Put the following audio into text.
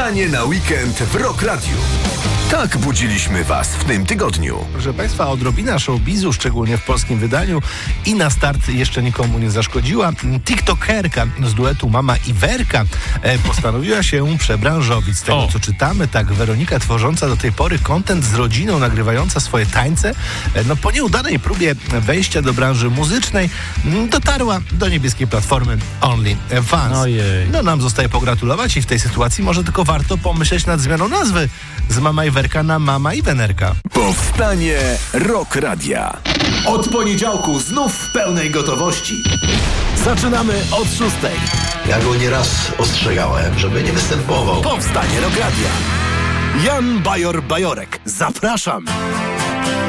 Powstanie na weekend w Rock Radio. Tak budziliśmy Was w tym tygodniu. Proszę Państwa, odrobina showbizu, szczególnie w polskim wydaniu, i na start jeszcze nikomu nie zaszkodziła. TikTokerka z duetu Mama i Werka postanowiła się przebranżowić. Z tego, co czytamy, tak Weronika, tworząca do tej pory content z rodziną, nagrywająca swoje tańce, po nieudanej próbie wejścia do branży muzycznej, dotarła do niebieskiej platformy OnlyFans. Nam zostaje pogratulować i w tej sytuacji może tylko warto pomyśleć nad zmianą nazwy z Mama i Werka na Mama i Wenerka. Powstanie Rock Radia. Od poniedziałku znów w pełnej gotowości. Zaczynamy od 6. Ja go nieraz ostrzegałem, żeby nie występował. Powstanie Rock Radia. Jan Bajor-Bajorek. Zapraszam.